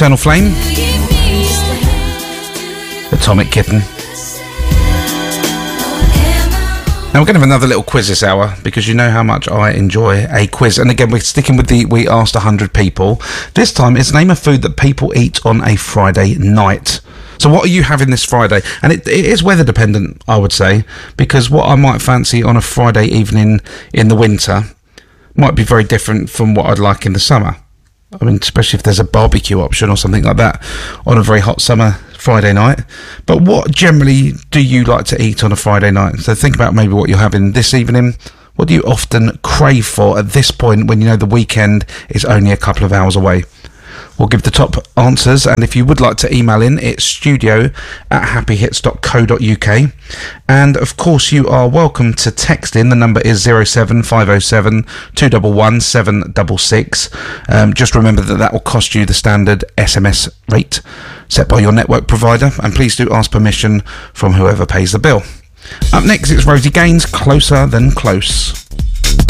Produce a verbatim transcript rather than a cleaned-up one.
Eternal Flame. Atomic Kitten. Now we're going to have another little quiz this hour, because you know how much I enjoy a quiz. And again, we're sticking with the we asked one hundred people. This time it's name a food that people eat on a Friday night. So what are you having this Friday? And it, it is weather dependent, I would say, because what I might fancy on a Friday evening in the winter might be very different from what I'd like in the summer. I mean, especially if there's a barbecue option or something like that on a very hot summer Friday night. But what generally do you like to eat on a Friday night? So think about maybe what you're having this evening. What do you often crave for at this point when you know the weekend is only a couple of hours away? We'll give the top answers, and if you would like to email in, it's studio at happy hits dot co dot uk. And of course you are welcome to text in. The number is zero seven five oh seven two one one seven six six. Um, just remember that that will cost you the standard S M S rate set by your network provider, and please do ask permission from whoever pays the bill. Up next, it's Rosie Gaines, Closer Than Close.